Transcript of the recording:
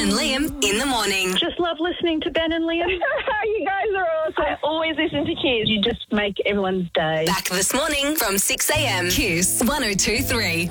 and Liam in the morning. Just love listening to Ben and Liam. You guys are awesome. I always listen to Kiss. You just make everyone's day. Back this morning from 6 a.m. Kiss 102.3.